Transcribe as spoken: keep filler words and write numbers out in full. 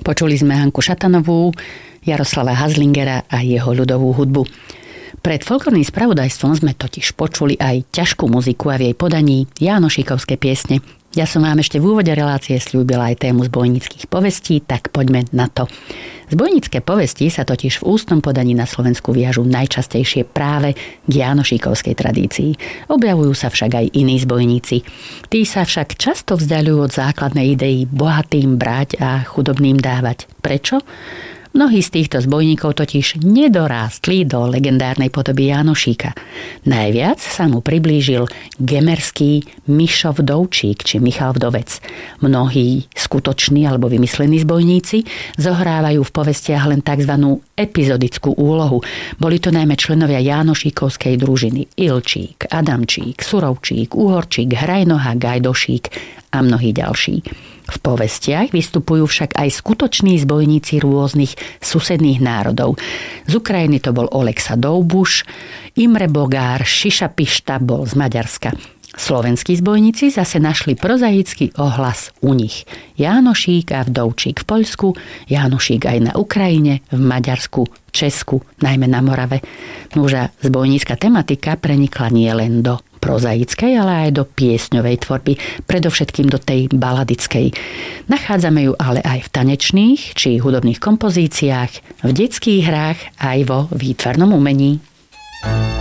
Počuli sme Hanku Šatanovú, Jaroslava Hazlingera a jeho ľudovú hudbu. Pred folklórnym spravodajstvom sme totiž počuli aj ťažkú muziku a v jej podaní jánošíkovské piesne. Ja som vám ešte v úvode relácie sľúbila aj tému zbojníckych povestí, tak poďme na to. Zbojnícke povesti sa totiž v ústnom podaní na Slovensku viažú najčastejšie práve k jánošíkovskej tradícii. Objavujú sa však aj iní zbojníci. Tí sa však často vzdialujú od základnej idei bohatým brať a chudobným dávať. Prečo? Mnohí z týchto zbojníkov totiž nedorástli do legendárnej podoby Jánošíka. Najviac sa mu priblížil gemerský Mišo Vdovčík či Michal Vdovec. Mnohí skutoční alebo vymyslení zbojníci zohrávajú v povestiach len tzv. Epizodickú úlohu. Boli to najmä členovia Jánošíkovskej družiny Ilčík, Adamčík, Surovčík, Úhorčík, Hrajnoha, Gajdošík a mnohí ďalší. V povestiach vystupujú však aj skutoční zbojníci rôznych susedných národov. Z Ukrajiny to bol Oleksa Doubuš, Imre Bogár, Šiša Pišta bol z Maďarska. Slovenskí zbojníci zase našli prozaický ohlas u nich. Jánošík a Vdovčík v Poľsku, Jánošík aj na Ukrajine, v Maďarsku, Česku, najmä na Morave. Nuža zbojnícka tematika prenikla nie len do prozaickej, ale aj do piesňovej tvorby, predovšetkým do tej baladickej. Nachádzame ju ale aj v tanečných či hudobných kompozíciách, v detských hrách aj vo výtvarnom umení.